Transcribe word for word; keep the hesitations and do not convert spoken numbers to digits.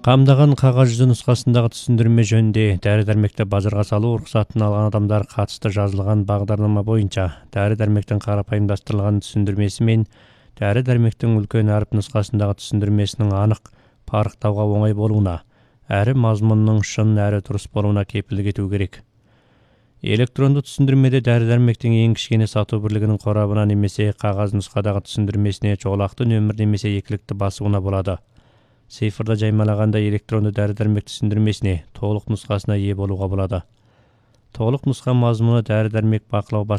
Қамдаған қағаз жүзі нұсқасындағы түсіндірме жөнінде дәрі-дәрмекті базарға салу рұқсатын алған адамдар қатысты жазылған бағдарлама бойынша дәрі-дәрмектің қарапайымдастырылған түсіндірмесі мен дәрі-дәрмектің үлкен әріп нұсқасындағы түсіндірмесінің анық парықтауға оңай болуына, әрі мазмұнның шын әрі дұрыс болуына кепілдік ету керек. Электронды түсіндірмеде дәрі-дәрмектің ең кішкене сату бірлігінің қорабына немесе қағаз нұсқадағы түсіндірмесіне жолақты нөмір немесе екілікті басуына болады. Цифрда жаймалағанда электронды дәрі-дәрмек түсіндірмесіне толық нұсқасына ие болуға болады. Толық нұсқа мазмұны дәрі-дәрмек бақылау